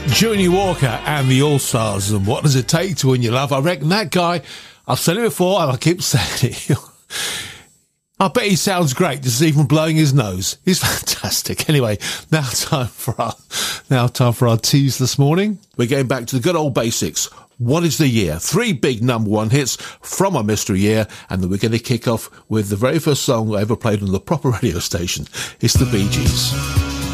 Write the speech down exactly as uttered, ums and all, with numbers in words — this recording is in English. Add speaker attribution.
Speaker 1: Junior Walker and the All-Stars, and what does it take to win your love? I reckon that guy, I've said it before and I keep saying it, I bet he sounds great just even blowing his nose. He's fantastic. Anyway, now time for our now time for our tease this morning. We're getting back to the good old basics. What is the year? Three big number one hits from a mystery year, and then we're going to kick off with the very first song I ever played on the proper radio station. It's the Bee Gees.